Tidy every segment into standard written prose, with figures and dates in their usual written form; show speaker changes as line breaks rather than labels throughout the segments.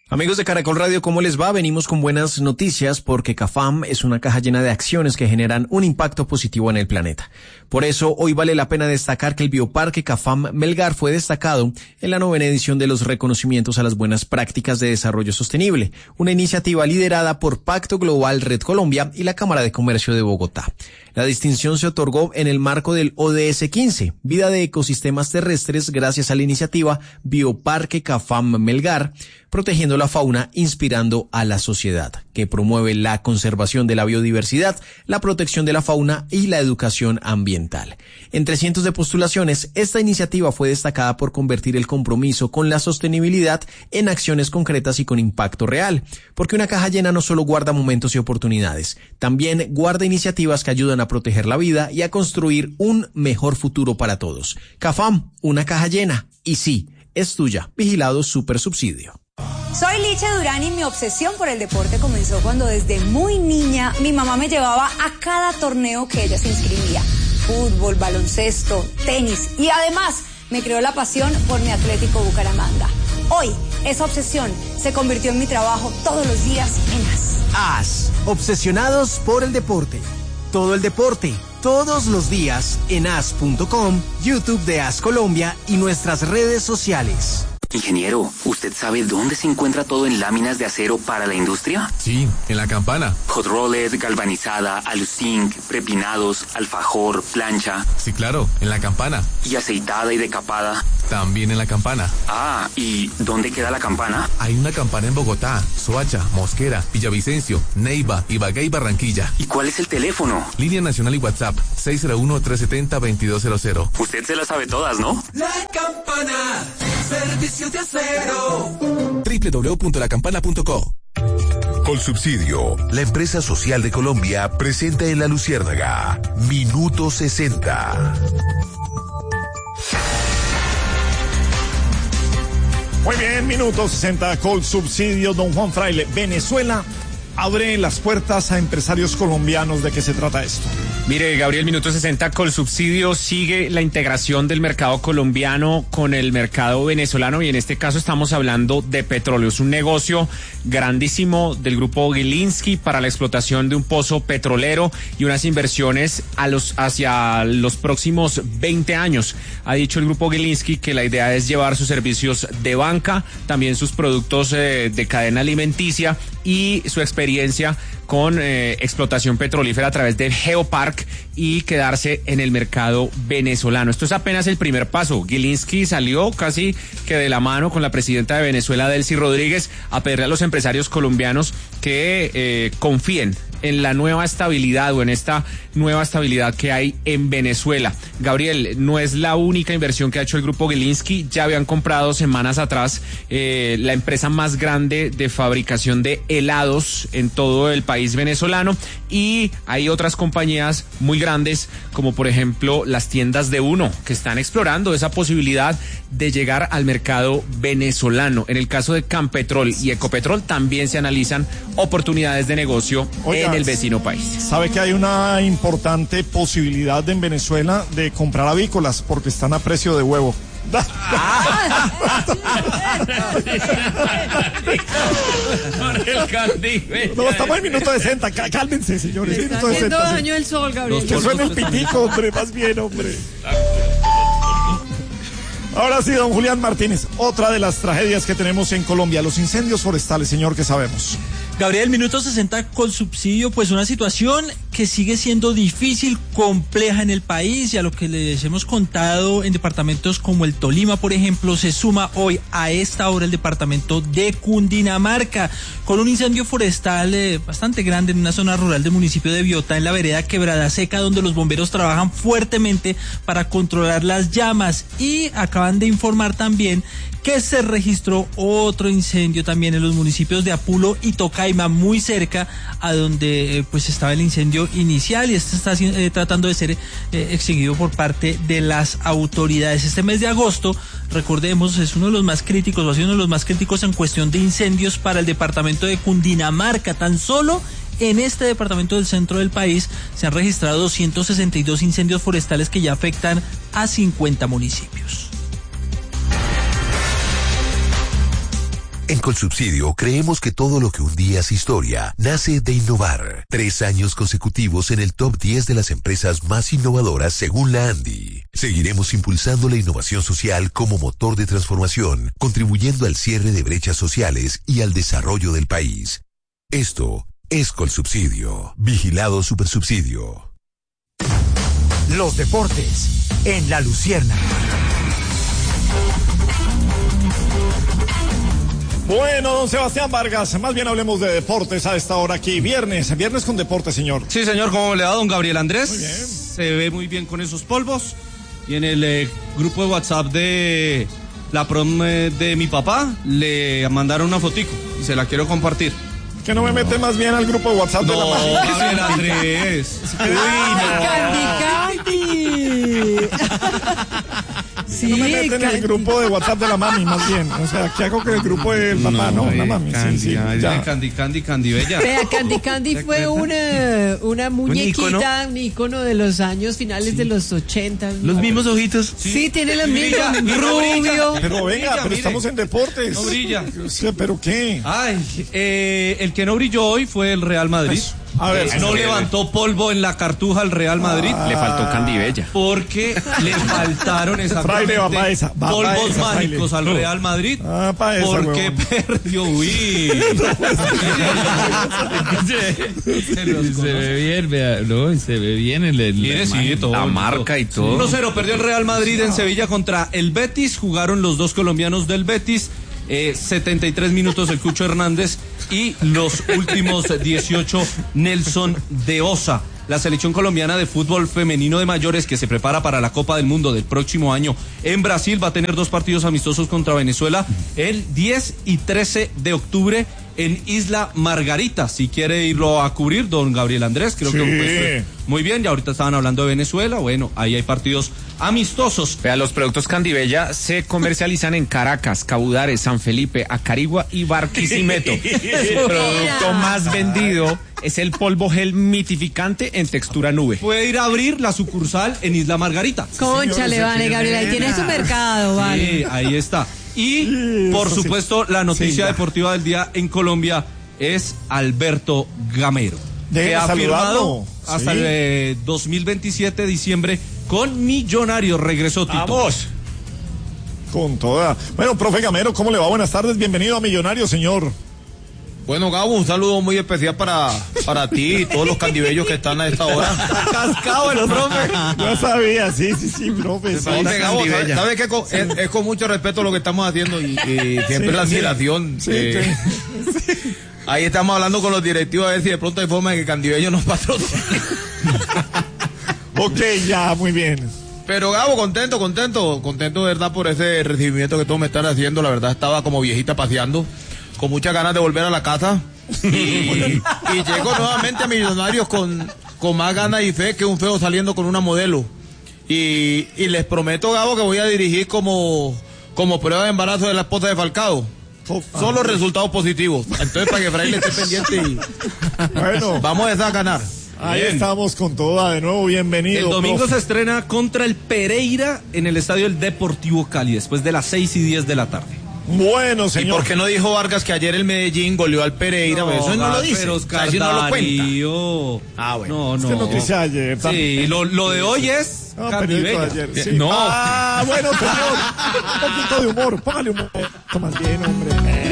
Amigos de Caracol Radio, ¿cómo les va? Venimos con buenas noticias porque CAFAM es una caja llena de acciones que generan un impacto positivo en el planeta. Por eso, hoy vale la pena destacar que el Bioparque CAFAM Melgar fue destacado en la 9ª edición de los reconocimientos a las buenas prácticas de desarrollo sostenible, una iniciativa liderada por Pacto Global Red Colombia y la Cámara de Comercio de Bogotá. La distinción se otorgó en el marco del ODS 15, Vida de Ecosistemas Terrestres, gracias a la iniciativa Bioparque CAFAM Melgar, protegiendo la fauna, inspirando a la sociedad, que promueve la conservación de la biodiversidad, la protección de la fauna y la educación ambiental. Entre cientos de postulaciones, esta iniciativa fue destacada por convertir el compromiso con la sostenibilidad en acciones concretas y con impacto real, porque una caja llena no solo guarda momentos y oportunidades, también guarda iniciativas que ayudan a proteger la vida y a construir un mejor futuro para todos. CAFAM, una caja llena, y sí, es tuya. Vigilado Supersubsidio.
Soy Licha Durán y mi obsesión por el deporte comenzó cuando desde muy niña mi mamá me llevaba a cada torneo que ella se inscribía. Fútbol, baloncesto, tenis y además me creó la pasión por mi Atlético Bucaramanga. Hoy, esa obsesión se convirtió en mi trabajo todos los días en AS.
AS, obsesionados por el deporte. Todo el deporte, todos los días en as.com, YouTube de AS Colombia y nuestras redes sociales.
Ingeniero, ¿usted sabe dónde se encuentra todo en láminas de acero para la industria?
Sí, en La Campana.
Hot rolled, galvanizada, aluzinc, prepinados, alfajor, plancha.
Sí, claro, en La Campana.
¿Y aceitada y decapada?
También en La Campana.
Ah, ¿y dónde queda La Campana?
Hay una Campana en Bogotá, Soacha, Mosquera, Villavicencio, Neiva, Ibagué y Barranquilla.
¿Y cuál es el teléfono?
Línea nacional y WhatsApp, 601-370-2200.
Usted se las sabe todas, ¿no?
La Campana, servicios de acero.
www.lacampana.co.
Colsubsidio, la empresa social de Colombia, presenta en La Luciérnaga, Minuto 60.
Muy bien, Minuto 60, Colsubsidio, don Juan Fraile. Venezuela abre las puertas a empresarios colombianos. ¿De qué se trata esto?
Mire, Gabriel, Minuto 60, Colsubsidio sigue la integración del mercado colombiano con el mercado venezolano y en este caso estamos hablando de petróleo. Es un negocio grandísimo del grupo Gilinski para la explotación de un pozo petrolero y unas inversiones hacia los próximos 20 años. Ha dicho el grupo Gilinski que la idea es llevar sus servicios de banca, también sus productos de cadena alimenticia y su experiencia con explotación petrolífera a través del Geopark y quedarse en el mercado venezolano. Esto es apenas el primer paso. Gilinski salió casi que de la mano con la presidenta de Venezuela, Delcy Rodríguez, a pedirle a los empresarios colombianos que confíen en la nueva estabilidad o en esta nueva estabilidad que hay en Venezuela. Gabriel, no es la única inversión que ha hecho el grupo Gilinski. Ya habían comprado semanas atrás la empresa más grande de fabricación de helados en todo el país venezolano y hay otras compañías muy grandes como por ejemplo las tiendas de Uno que están explorando esa posibilidad de llegar al mercado venezolano. En el caso de Campetrol y Ecopetrol también se analizan oportunidades de negocio en el vecino país.
¿Sabe que hay una importante posibilidad en Venezuela de comprar avícolas porque están a precio de huevo? No, estamos en Minuto 60, cálmense, señores.
Está haciendo daño el sol, Gabriel.
Que suene el pitico, hombre, más bien, hombre. Ahora sí, don Julián Martínez, otra de las tragedias que tenemos en Colombia, los incendios forestales, señor, ¿qué sabemos?
Gabriel, Minuto 60 Colsubsidio, pues una situación que sigue siendo difícil, compleja en el país y a lo que les hemos contado en departamentos como el Tolima, por ejemplo, se suma hoy a esta hora el departamento de Cundinamarca con un incendio forestal bastante grande en una zona rural del municipio de Biotá, en la vereda Quebrada Seca, donde los bomberos trabajan fuertemente para controlar las llamas y acaban de informar también que se registró otro incendio también en los municipios de Apulo y Tocaima, muy cerca a donde pues estaba el incendio inicial y este está tratando de ser extinguido por parte de las autoridades. Este mes de agosto, recordemos, es uno de los más críticos, o ha sido uno de los más críticos en cuestión de incendios para el departamento de Cundinamarca. Tan solo en este departamento del centro del país se han registrado 262 incendios forestales que ya afectan a 50 municipios.
En Colsubsidio creemos que todo lo que un día es historia nace de innovar. 3 años consecutivos en el top 10 de las empresas más innovadoras según la ANDI. Seguiremos impulsando la innovación social como motor de transformación, contribuyendo al cierre de brechas sociales y al desarrollo del país. Esto es Colsubsidio. Vigilado Supersubsidio.
Los deportes en La Luciérnaga.
Bueno, don Sebastián Vargas, más bien hablemos de deportes a esta hora aquí. Viernes con deportes, señor.
Sí, señor, ¿cómo le va, don Gabriel Andrés?
Muy bien.
Se ve muy bien con esos polvos. Y en el grupo de WhatsApp de la prom de mi papá, le mandaron una fotico y se la quiero compartir.
Que no me mete más bien al grupo de WhatsApp de la mami.
Gabriel Andrés.
Candy.
Sí, no me meten en el grupo de WhatsApp de la mami, más bien. O sea, ¿qué hago con el grupo del papá? No, la mami.
Candy,
sí,
ya. Candy Bella.
Vea, Candy fue una muñequita, un ícono de los años finales de los 80.
Los mismos ojitos.
Sí, tiene los mismos. Rubio.
Pero venga, pero estamos en deportes.
No brilla.
¿Pero qué?
Ay, el que no brilló hoy fue el Real Madrid.
A ver,
no levantó polvo en la cartuja al Real Madrid.
Le faltó Candy Bella.
Porque le faltaron exactamente polvos mágicos al Real Madrid. Porque perdió.
Se ve bien, vea, no, se ve bien
la marca y todo.
1-0 perdió el Real Madrid en Sevilla contra el Betis. Jugaron los dos colombianos del Betis. 73 minutos el Cucho Hernández y los últimos 18 Nelson de Osa. La selección colombiana de fútbol femenino de mayores que se prepara para la Copa del Mundo del próximo año en Brasil va a tener 2 partidos amistosos contra Venezuela el 10 y 13 de octubre en Isla Margarita. Si quiere irlo a cubrir, don Gabriel Andrés, creo que pues, muy bien. Ya ahorita estaban hablando de Venezuela. Bueno, ahí hay partidos amistosos.
Vea, los productos Candibella se comercializan en Caracas, Cabudare, San Felipe, Acarigua y Barquisimeto. El producto más vendido es el polvo gel mitificante en textura nube.
Puede ir a abrir la sucursal en Isla Margarita.
Cónchale, vale, Gabriel, ahí tiene su mercado, vale.
Sí, ahí está. Y, por supuesto, la noticia deportiva del día en Colombia es Alberto Gamero, que ha firmado hasta el 2027 de diciembre con Millonarios. Regresó Tito.
¡Vamos! Con toda. Bueno, profe Gamero, ¿cómo le va? Buenas tardes, bienvenido a Millonarios, señor.
Bueno, Gabo, un saludo muy especial para ti y todos los candibellos que están a esta hora.
Cascado el profe.
Ya sabía, sí, profe. Sí.
Gabo, ¿sabes qué? Es con mucho respeto lo que estamos haciendo y siempre la admiración. Ahí estamos hablando con los directivos a ver si de pronto hay forma de que Candibello nos patrocine.
Ok, ya, muy bien.
Pero Gabo, contento de verdad por ese recibimiento que todos me están haciendo. La verdad estaba como viejita paseando, con muchas ganas de volver a la casa y llego nuevamente a Millonarios con más ganas y fe que un feo saliendo con una modelo y les prometo, Gabo, que voy a dirigir como prueba de embarazo de la esposa de Falcao. Solo resultados positivos. Entonces, para que Fraile esté pendiente y bueno, vamos a ganar.
Ahí estamos con toda, de nuevo, bienvenido.
El domingo se estrena contra el Pereira en el estadio del Deportivo Cali, después de las 6:10 de la tarde.
Bueno, señor.
¿Y por qué no dijo Vargas que ayer el Medellín goleó al Pereira? No, eso no lo dice.
Pero
Oscar no lo cuenta.
Ah, bueno. No.
¿Qué noticia ayer?
Sí, lo de hoy es Candibella.
Sí.
No.
Ah, bueno, señor. Un poquito de humor. Póngale humor. Tomas bien, hombre.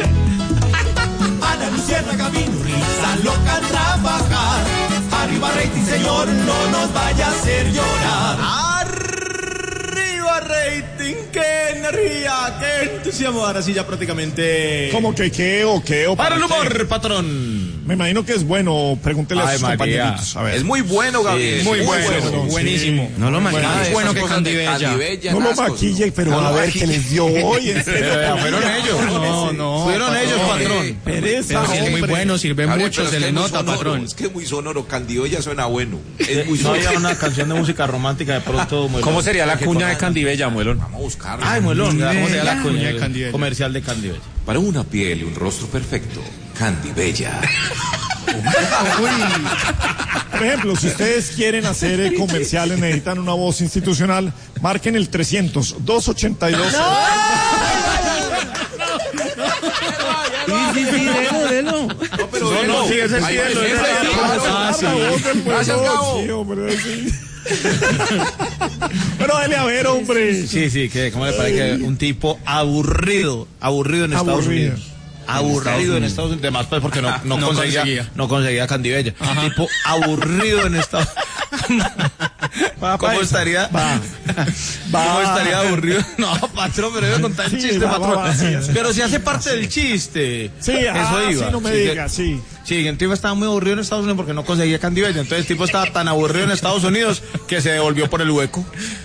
Ana Luciana Camino, risa loca trabajar. Arriba rating, señor, no nos vaya a hacer llorar.
Arriba rating, qué energía, qué entusiasmo. Ahora sí ya prácticamente.
¿Cómo que qué o qué o
para el humor,
qué?
Patrón.
Me imagino que es bueno, pregúntele a sus compañeritos. A ver.
Es muy bueno, Gabriel.
Muy bueno.
Buenísimo.
No lo maquille.
Es bueno que Candibella.
No lo maquille, pero a ver qué les dio hoy.
Fueron ellos. No. Fueron ellos, patrón.
Pereza.
Pero es muy bueno, sirve mucho, se le nota, patrón.
Es que es muy sonoro, Candibella suena bueno.
Es muy sonoro. No había una canción de música romántica de pronto.
¿Cómo sería la cuña de Candibella, Muelón?
Vamos a buscarla.
Ay, Muelón, ¿cómo sería la cuña de Candibella? Comercial de Candibella.
Para una piel y un rostro perfecto, Candibella.
Por ejemplo, si ustedes quieren hacer comerciales, necesitan una voz institucional, marquen el 300-282.
Sí, delo.
No, sí, ese sí, pero dele a ver, hombre.
Sí, ¿cómo le parece que un tipo aburrido en Estados Unidos? Aburrido en Estados Unidos, además pues porque no conseguía Candibella. Un tipo aburrido en Estados Unidos. ¿Cómo estaría? ¿Cómo estaría aburrido? No, patrón, pero iba a contar el chiste, patrón. Pero si hace parte del chiste.
Sí,
eso iba.
Sí, no me digas, sí.
Sí, el tipo estaba muy aburrido en Estados Unidos porque no conseguía Candibella. Entonces el tipo estaba tan aburrido en Estados Unidos que se devolvió por el hueco.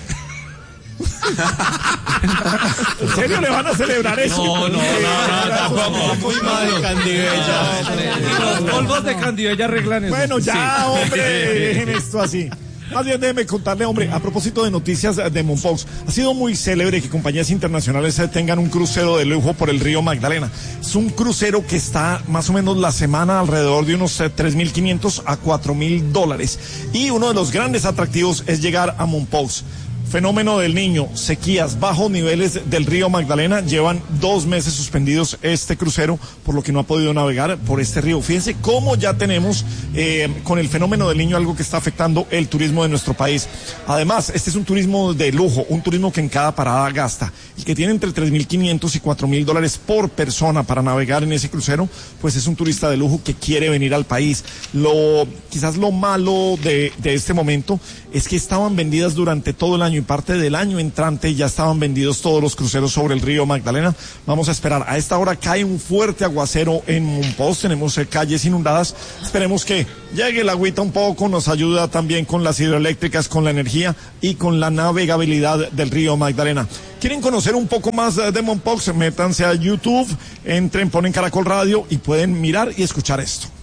¿En serio le van a celebrar eso?
No, tampoco.
Muy mal, Candibella.
Los polvos de Candibella arreglan eso.
Bueno, ya, hombre, dejen esto así. Más bien déjeme contarle, hombre, a propósito de noticias de Mompox, ha sido muy célebre que compañías internacionales tengan un crucero de lujo por el río Magdalena. Es un crucero que está más o menos la semana alrededor de unos $3,500 a $4,000. Y uno de los grandes atractivos es llegar a Mompox. Fenómeno del Niño, sequías, bajos niveles del río Magdalena, llevan 2 meses suspendidos este crucero, por lo que no ha podido navegar por este río. Fíjense cómo ya tenemos con el fenómeno del Niño algo que está afectando el turismo de nuestro país. Además, este es un turismo de lujo, un turismo que en cada parada gasta, y que tiene entre $3,500 y $4,000 por persona para navegar en ese crucero, pues es un turista de lujo que quiere venir al país. Quizás lo malo de este momento es que estaban vendidas durante todo el año, y parte del año entrante ya estaban vendidos todos los cruceros sobre el río Magdalena. Vamos a esperar. A esta hora cae un fuerte aguacero en Mompox, tenemos calles inundadas. Esperemos que llegue el agüita un poco, nos ayuda también con las hidroeléctricas, con la energía y con la navegabilidad del río Magdalena. ¿Quieren conocer un poco más de Mompox? Métanse a YouTube, entren, ponen Caracol Radio y pueden mirar y escuchar esto.